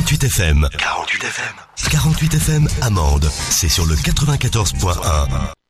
48 FM. 48 FM. 48 FM Amande. C'est sur le 94.1.